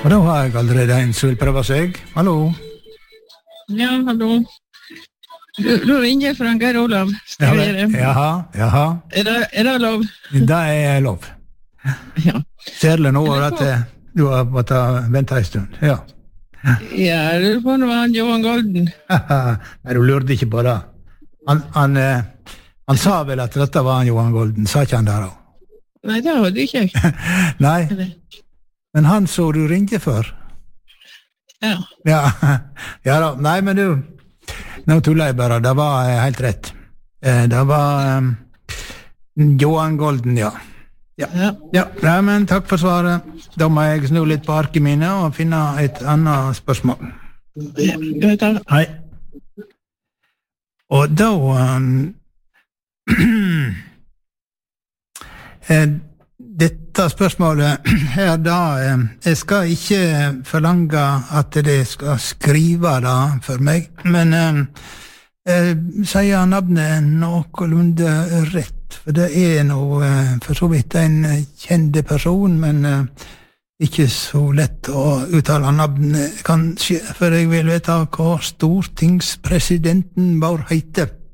Og da har jeg allerede en som vil prøve seg. Hallo? Ja, hallo. Du ringer fra Geir Olav. Jaha. Er det lov? Det er lov. Ja. Særlig nå at du har måttet vente en stund. Ja. Ja, du får nå han Johan Golden. Nei, du lurte ikke på det. Han sa vel at dette var han Johan Golden, sa ikke han der også? Nei, det hadde ikke jeg. Nei, men han så du ringte før. Ja. Ja da, nei, men du, nå tuller jeg bare, det var helt rett. Det var Johan Golden, ja. Ja, men takk for svaret. Da må jeg snu litt på arket mine og finne et annet spørsmål. Hei. Og da dette spørsmålet her da, jeg skal ikke forlange at det skal skrive det for meg, men sier navnet noenlunde rett, for det er noe for så vidt en kjende person, men ikke så lett å uttale navnet kanskje, for jeg vil vite hva stortingspresidenten vår heter.